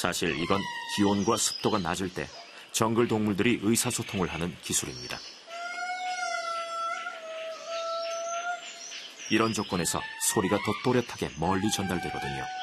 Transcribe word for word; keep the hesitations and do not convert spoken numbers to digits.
사실 이건 기온과 습도가 낮을 때 정글 동물들이 의사소통을 하는 기술입니다. 이런 조건에서 소리가 더 또렷하게 멀리 전달되거든요.